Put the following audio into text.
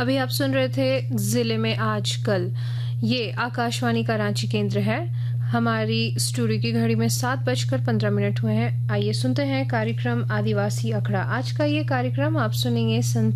अभी आप सुन रहे थे जिले में आज कल। ये आकाशवाणी का रांची केंद्र है। हमारी स्टूडियो की घड़ी में 7:15 हुए हैं। आइए सुनते हैं कार्यक्रम आदिवासी अखड़ा। आज का ये कार्यक्रम आप सुनेंगे संत